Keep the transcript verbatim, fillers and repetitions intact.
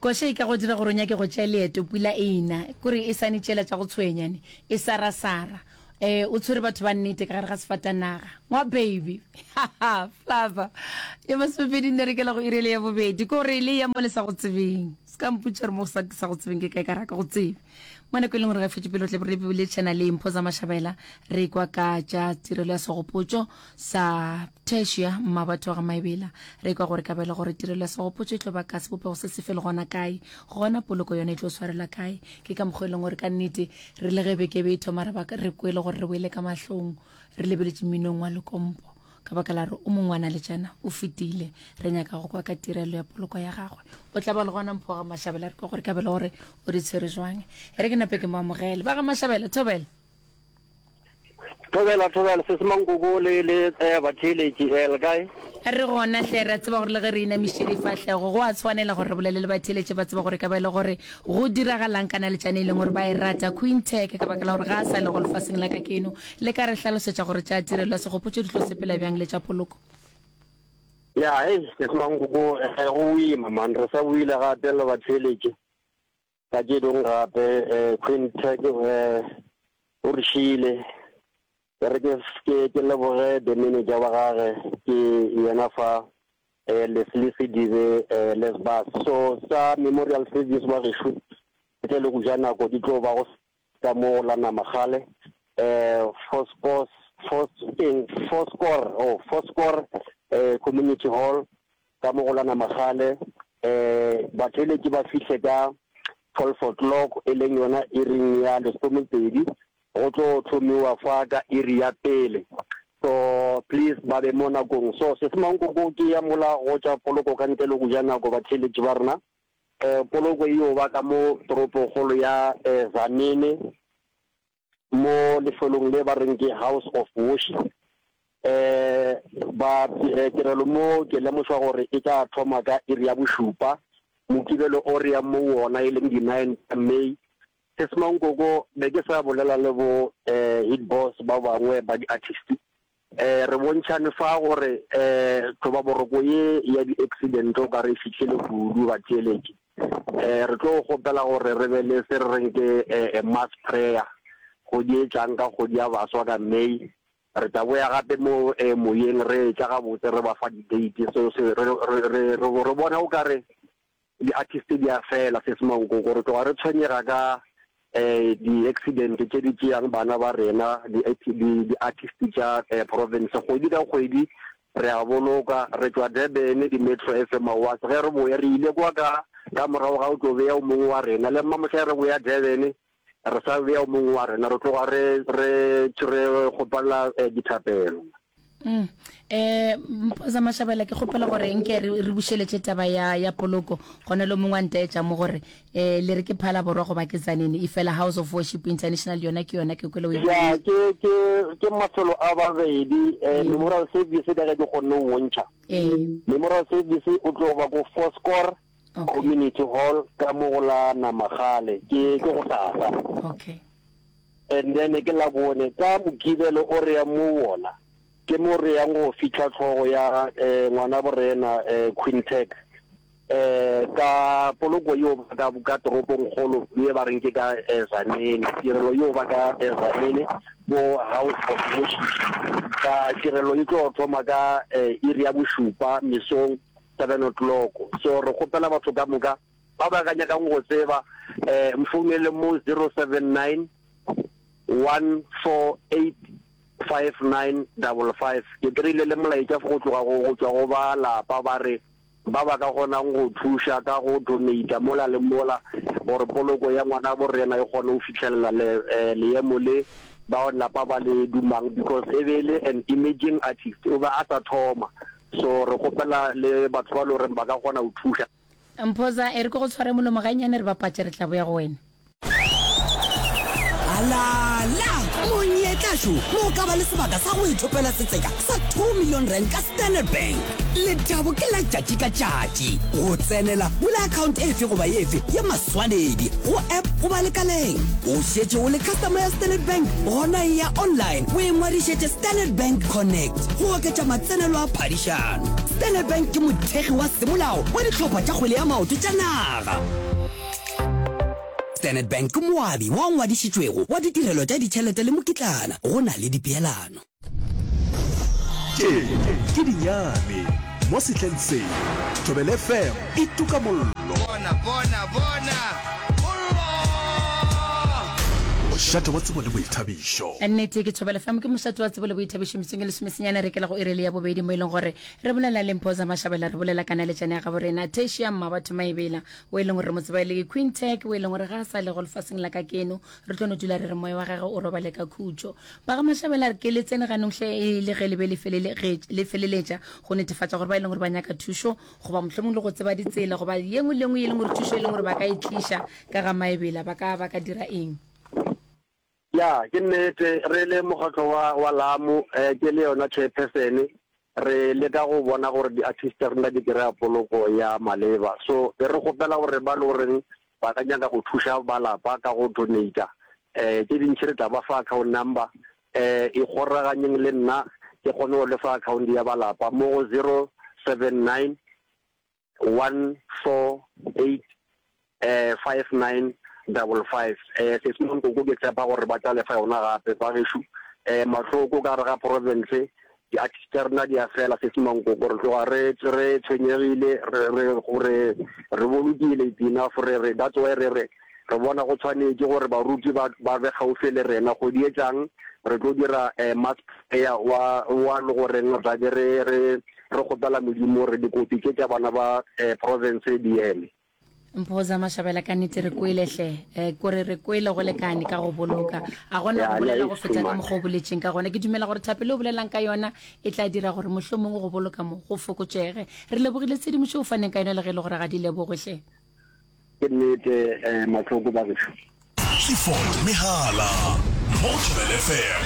ko she ka go dira go ronya ke go tšeleto pula ena kore e sane tšela tša go tshwenyane e sara sara eh o tshwere batho ba nnete ka gare ga sefatanaga ngwa baby flava e masopedi nne re ke la go irele ya bobedi ko re le ya mo le sa go tsebeng ska mputšere mo sa go tsebeng ke kae ka raka go tsebe mone ko leng gore ga fetse pele tle re le channel e Mphoza Mashabela re kwa ka tša tirelo ya segopotšo sa Tessia mmabatho ga maibela re kwa gore ka bela gore tirelo ya segopotšo e tlo ba ka se bopego se se fele gona kae gona poloko yone e tlo swarela kae ke ka mokgweleng gore ka nnete re le gebe ke betho mara ba re kwele gore re boele ka mahlong re lebeletse minong wa lekompo ka baka la re o mongwana le jana o fetile re nyaka go kwa ka tirelo ya poloko ya gagwe o tla ba le gona Mphoza Mashabela re kwa gore ka bela gore o di tshwere jwang re ke nape ke mo amogele ba ga Mashabela thobela thobela thobela se semangogo le le ba tšheletši el kae re gona hle re tseba gore le ge re ina meširi fatlego go a tshwanela gore re bolele le ba theletše ba tseba gore ka bela gore go diragalang kana le tšane e leng gore ba e rata Queen Tech ka baka la gore ga a sa le go lefaseng la ka keno le ka re hlalosetša gore tša tirelo ya segopotšo di tlo sepela bjang le tša poloko ya e se semangogo go ima man re sa buile gape le ba theletše ka ke dong gape Queen Tech o re šile re ke ke ke leboge the manager wa gage ke yena fa eh Leslie Sidibe eh Lesbas so sa memorial service wa re shoot ke le go jana go di tlo ba go ka mo la na magale eh Foscos Fosking Foscore oh Foscore eh community hall ka mo la na magale eh ba tlele ke ba fihle ka twelve o'clock e leng yona e ring ya le stomopedi go tlo thomiwa fa ka area pele so please ba be mona go so se semango go ke ya mola go tša poloko ka ntle le go jana go ba theletše ba rena eh poloko yo ba ka mo tropo golo ya Zanini mo lefolong le ba reng ke House of Worship eh ba tirelo mo ke le mošwa gore e tla thoma ka area boshupa mokibelo ore ya mo wona e leng di nine May se semango go be ke sa bolela le bo eh hit boss ba bangwe ba di artist eh re bontšhane fa gore eh tlo ba boroko ye ya di accident o ka re fitlhele kudu ba tšheletse eh re tlo gopela gore re be le se re reng ke eh mass prayer go di tlang ka go di abaswa ka May re tla boya gape mo eh moyeng re tša ga botse re ba fa di date so se re re re bona o ka re di artist di a fela se semango gore tlo re tshwenyega ka eh di accident tše di tšeang bana ba rena di di artist tša province go di ka kgwedi re a boloka re tšwa Durban di Metro F M awards ge re boya re ile kwa ka ka morago ga o tlo beya o mongwe wa rena le mmamoša re boya Durban re sa beya o mongwe wa rena re tloga re re re gopala dithapelo Mm. Eh Mphoza Mashabela ke gopela gore nke re re bušeletše taba ya ya poloko gona le mongwe ntaetša mo gore eh le re ke phala borwa go ba ke Zanini e fela House of Worship International yona ke yona ke kwele we ya ke ke ke masolo a ba bedi eh memorial service da ke go nno wontša eh memorial service o tlo ba go Foscore community hall ka mogola na magale ke ke go sasa okay and then ke la bone ka mokibelo o re ya mo wona ke mo re yang go fitla tlhogo ya eh ngwana borena eh Queen Tech eh ka poloko yo ba ka toropong golo le ba reng ke ka Zanini tirelo yo ba ka Zanini bo House of Worship ka tirelo e tlo thoma ka area boshupa mesong seven o'clock so re gopela batho ka moka ba ba kanya ka go tseba eh mfounele mo zero seven nine one four eight five nine five five ke trile le molaetša go tloga go tswa go ba la pa ba re ba ba ka gona go thusha ka go donate mola le mola gore poloko ya ngwana borena e gone o fitlhelela le leemo le ba la pa ba le dumang because ebele an imaging artist o ba a sa thoma so re gopela le batho ba lo re ba ka gona o thusha Mphoza e re go tshware molomo ga nyane re ba patše re tla boya go wena ala la monyetlasho mo ka ba le sebaka sa go ithopela setseka sa two million rand ka Standard Bank le tabo ke la tšatši ka tšatši go tsenela bula account efe goba efe ya maswanedi go app goba lekaleng o šetše o le customer ya Standard Bank gona ya online o engwadišetše Standard Bank Connect go oketša matsenelo a phadišano Standard Bank ke mothegi wa semolao wa ditlhopha tša kgwele ya maoto tša naga. Standard Bank ke moabi wa ngwadišitšwego wa ditirelo tša ditšhelete le mokitlana go na le dipeelano. Ke dinyane mo setleng se Thobela F M e tuka mollo. Bona bona bona Mošate wa tsebo le boithabišo. Nnete ke Thobela F M ke mošate wa tsebo le boithabišo metseng le somesenyana re ke la go irele ya bobedi mo ileng gore re bolela le Mphoza Mashabela re bolela kana le tsane ga borena Tessia Mmabatho Maebela o ileng gore mo tsebaile ke Queen Tech o ileng gore ga sa le go lefaseng la ka keno re tlo no dula re re moya wa gagwe o robale ka khutšo ba ga Mashabela re ke le tsene ga nonhle e le ge le be le felele le feleletša go netefatsa gore ba ileng gore ba nyaka thušo go ba mohlomong le go tseba ditsela go ba yengwe le ngwe e leng gore thušo e leng gore ba ka itliša ka ga Maebela ba ka ba ka dira eng. Ya ke nnete re le mokgatlo wa wa Lamu eh ke le yona chairperson re le ka go bona gore di artist rena di kry-a poloko ya maleba so re re gopela gore ba lo reng ba ka nyaka go thuša balapa ka go donate eh ke dintšhe re tla ba fa account number eh e goraganyeng le nna ke kgone go lefa account ya balapa mo zero seven nine one four eight eh five nine double five eh se simo go go tsepa gore ba tla lefa yona gape ba geshu eh matlhoko ka re ga province di artisterna di afela se simo go gore go re re tshwenyegile re re gore re bolukile dina for re that's why re re re bona go tshwanetse gore ba ruti ba ba be gaufe le rena go di etsang re tlo dira eh mass ya wa wa le gore re re re re go tala medimo re di kopi ke tsa bana ba province di ene. Mphoza Mashabela ka nnete re koelehle eh kore re koele go lekane ka go boloka a gona go bolela go feta ka mogoboletseng ka gona ke dumela gore thapelo o bolelang ka yona e tla dira gore mohlomong go boloka mo go fokotsege re lebogile tshedimošo o faneng ka yona le ge le gore ga di lebogohle ke nnete eh matlhoko ba gesho Sifo Mihala mo Thobela F M